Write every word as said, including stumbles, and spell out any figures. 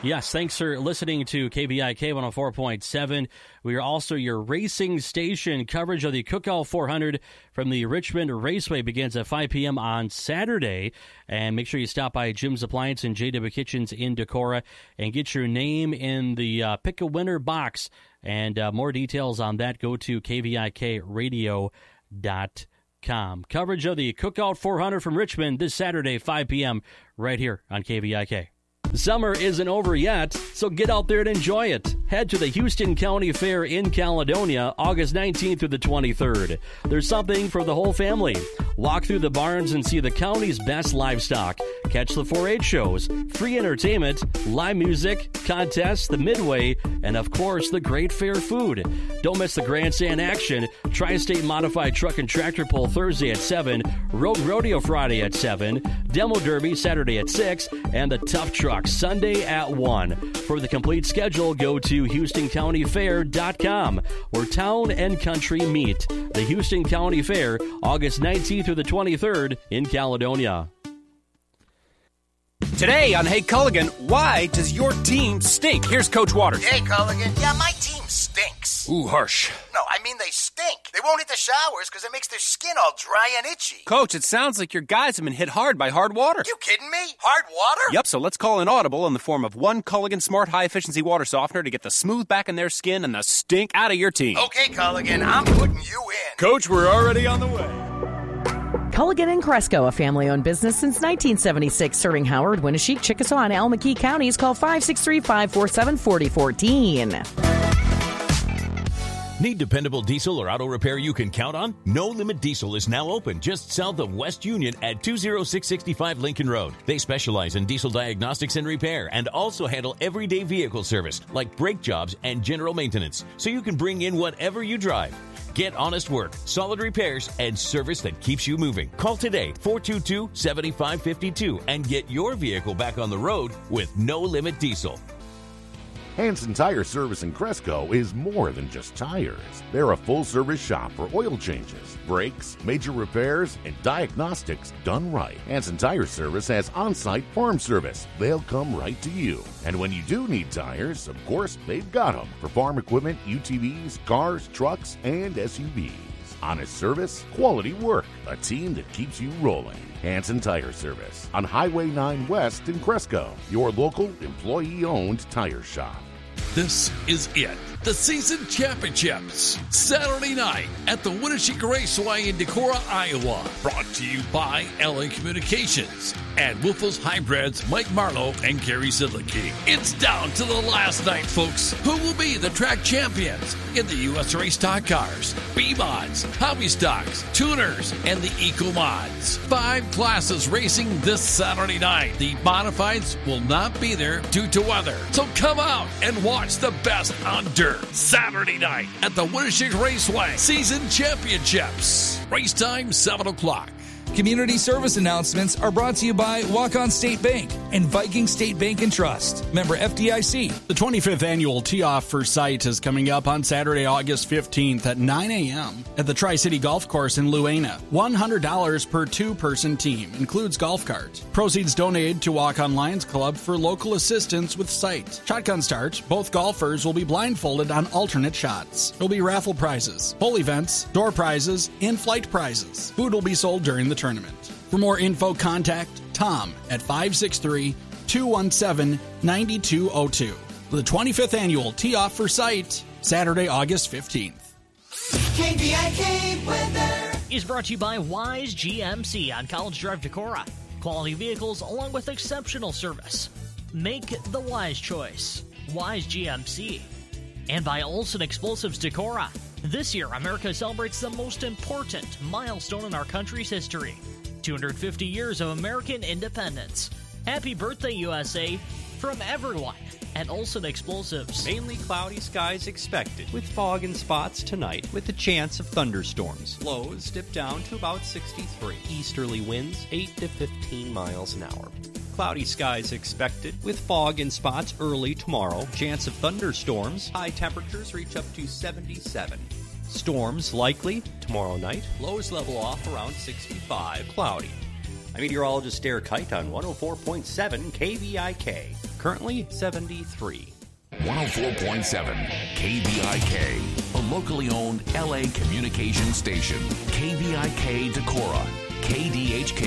Yes, thanks for listening to K V I K one oh four point seven. We are also your racing station. Coverage of the Cookout four hundred from the Richmond Raceway begins at five p.m. on Saturday. And make sure you stop by Jim's Appliance and J W Kitchens in Decorah and get your name in the uh, Pick a Winner box. And uh, more details on that, go to K V I K radio dot com. Coverage of the Cookout four hundred from Richmond this Saturday, five p.m. right here on K V I K. Summer isn't over yet, so get out there and enjoy it. Head to the Houston County Fair in Caledonia, August nineteenth through the twenty-third. There's something for the whole family. Walk through the barns and see the county's best livestock. Catch the four H shows, free entertainment, live music, contests, the midway, and of course, the great fair food. Don't miss the grandstand action. Tri-State Modified Truck and Tractor Pull Thursday at seven, Road Rodeo Friday at seven, Demo Derby Saturday at six, and the Tough Truck Sunday at one. For the complete schedule, go to Houston County Fair dot com, where town and country meet. The Houston County Fair, August nineteenth through the twenty-third in Caledonia. Today on Hey Culligan, why does your team stink? Here's Coach Waters. Hey Culligan, yeah, my team stinks. Ooh, harsh. No, I mean they stink. They won't hit the showers because it makes their skin all dry and itchy. Coach, it sounds like your guys have been hit hard by hard water. You kidding me? Hard water? Yep, so let's call an audible in the form of one Culligan Smart High Efficiency Water Softener to get the smooth back in their skin and the stink out of your team. Okay, Culligan, I'm putting you in. Coach, we're already on the way. Culligan and Cresco, a family-owned business since nineteen seventy-six, serving Howard, Winneshiek, Chickasaw, and Almaquee counties. Call five six three, five four seven, four zero one four. Need dependable diesel or auto repair you can count on? No Limit Diesel is now open just south of West Union at two oh six six five Lincoln Road. They specialize in diesel diagnostics and repair and also handle everyday vehicle service like brake jobs and general maintenance, so you can bring in whatever you drive. Get honest work, solid repairs, and service that keeps you moving. Call today, four two two, seven five five two, and get your vehicle back on the road with No Limit Diesel. Hanson Tire Service in Cresco is more than just tires. They're a full-service shop for oil changes, brakes, major repairs, and diagnostics done right. Hanson Tire Service has on-site farm service. They'll come right to you. And when you do need tires, of course, they've got them for farm equipment, U T Vs, cars, trucks, and S U Vs. Honest service, quality work, a team that keeps you rolling. Hanson Tire Service on Highway nine West in Cresco, your local employee-owned tire shop. This is it, the season championships, Saturday night at the Winneshiek Raceway in Decorah, Iowa. Brought to you by L A Communications and Wolfos Hybrids, Mike Marlowe and Gary Zidlicki. It's down to the last night, folks. Who will be the track champions in the U S Race Stock Cars, B-Mods, Hobby Stocks, Tuners, and the Eco Mods? Five classes racing this Saturday night. The Modifieds will not be there due to weather, so come out and watch the best on dirt. Saturday night at the Winneshiek Raceway Season Championships. Race time, seven o'clock. Community service announcements are brought to you by Walk-On State Bank and Viking State Bank and Trust. Member F D I C. The twenty-fifth Annual Tee-Off for Sight is coming up on Saturday, August fifteenth at nine a.m. at the Tri-City Golf Course in Luena. one hundred dollars per two-person team. Includes golf carts. Proceeds donated to Walk-On Lions Club for local assistance with sight. Shotgun start. Both golfers will be blindfolded on alternate shots. There will be raffle prizes, bowl events, door prizes, and flight prizes. Food will be sold during the tournament. For more info, contact Tom at five six three, two one seven, nine two zero two. The twenty-fifth Annual Tee-Off for Sight, Saturday, August fifteenth. K V I K weather is brought to you by Wise G M C on College Drive, Decorah. Quality vehicles along with exceptional service. Make the wise choice. Wise G M C. And by Olson Explosives Decorah. This year, America celebrates the most important milestone in our country's history. two hundred fifty years of American independence. Happy birthday, U S A, from everyone at Olson Explosives. Mainly cloudy skies expected, with fog and spots tonight, with a chance of thunderstorms. Lows dip down to about sixty-three. Easterly winds eight to fifteen miles an hour. Cloudy skies expected, with fog and spots early tomorrow. Chance of thunderstorms. High temperatures reach up to seventy-seven. Storms likely tomorrow night. Lows level off around sixty-five. Cloudy. I'm meteorologist Derek Kite on one oh four point seven K V I K. Currently seventy-three. one oh four point seven K V I K, a locally owned L A communication station. K V I K Decorah, K D H K.